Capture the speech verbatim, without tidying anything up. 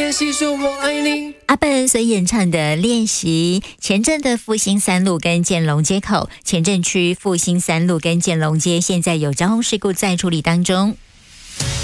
练习说我爱你。 阿笨所演唱的练习，前镇的复兴三路跟建龙街口，前镇区复兴三路跟建龙街现在有交通事故在处理当中。